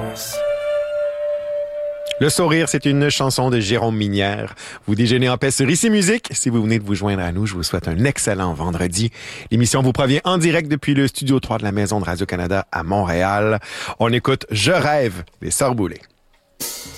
Le sourire, c'est une chanson de Jérôme Minière. Vous déjeunez en paix sur Ici Musique. Si vous venez de vous joindre à nous, je vous souhaite un excellent vendredi. L'émission vous provient en direct depuis le studio 3 de la Maison de Radio-Canada à Montréal. On écoute Je rêve des Sœurs Boulay.